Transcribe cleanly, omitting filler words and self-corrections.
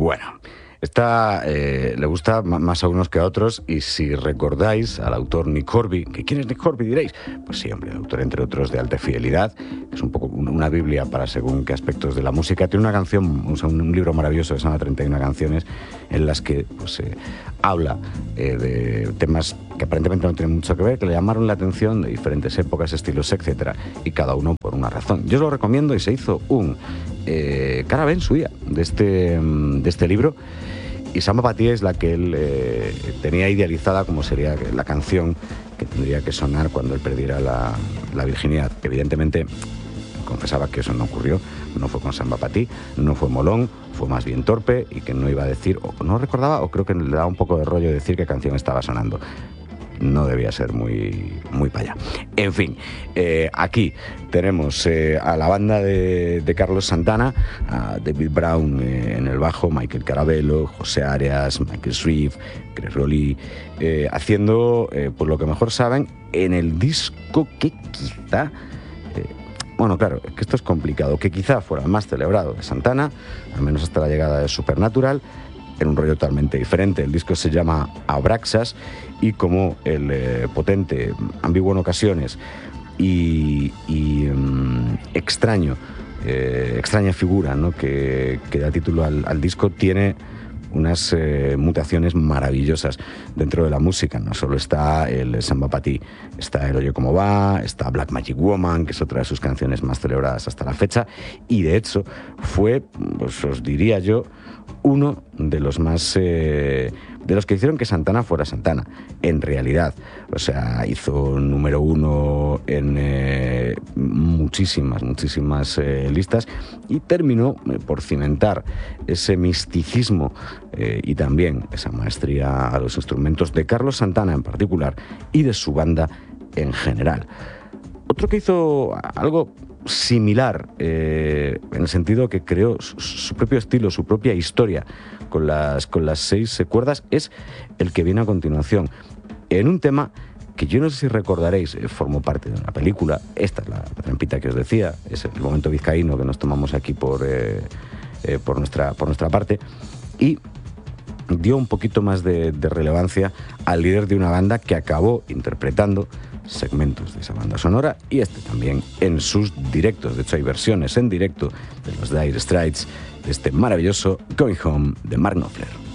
Bueno, esta le gusta más a unos que a otros, y si recordáis al autor Nick Horby, que ¿quién es Nick Horby, diréis? Pues sí, hombre, el autor, entre otros, de Alta Fidelidad, que es un poco una biblia para según qué aspectos de la música. Tiene una canción, o sea, un libro maravilloso que se llama 31 canciones, en las que pues, habla de temas que aparentemente no tienen mucho que ver, que le llamaron la atención, de diferentes épocas, estilos, etcétera, y cada uno por una razón. Yo os lo recomiendo, y se hizo un cara ben suya de este libro, y Samba Patí es la que él tenía idealizada como sería la canción que tendría que sonar cuando él perdiera la virginidad. Evidentemente, confesaba que eso no ocurrió, no fue con Samba Patí, no fue molón, fue más bien torpe, y que no iba a decir, o no recordaba, o creo que le daba un poco de rollo decir qué canción estaba sonando. No debía ser muy para allá. En fin, aquí tenemos a la banda de Carlos Santana, a David Brown en el bajo, Michael Carabello, José Arias, Michael Swift, Greg Rowley, haciendo, por lo que mejor saben, en el disco que quizá... bueno, claro, que esto es complicado, que quizá fuera el más celebrado de Santana, al menos hasta la llegada de Supernatural, en un rollo totalmente diferente. El disco se llama Abraxas, y como el potente, ambiguo en ocasiones y extraña figura, ¿no?, que da título al disco, tiene unas mutaciones maravillosas dentro de la música. No solo está el Samba Patí, está el Oye Cómo Va, está Black Magic Woman, que es otra de sus canciones más celebradas hasta la fecha, y de hecho fue, pues os diría yo, uno de los más de los que hicieron que Santana fuera Santana, en realidad. O sea, hizo número uno en muchísimas listas, y terminó por cimentar ese misticismo y también esa maestría a los instrumentos de Carlos Santana en particular, y de su banda en general. Otro que hizo algo similar, en el sentido que creó su propio estilo, su propia historia con las 6 cuerdas, es el que viene a continuación, en un tema que yo no sé si recordaréis, formó parte de una película. Esta es la trampita que os decía, es el momento vizcaíno que nos tomamos aquí por nuestra parte, y dio un poquito más de relevancia al líder de una banda que acabó interpretando segmentos de esa banda sonora, y este también en sus directos. De hecho, hay versiones en directo de los Dire Straits de este maravilloso Going Home de Mark Knopfler.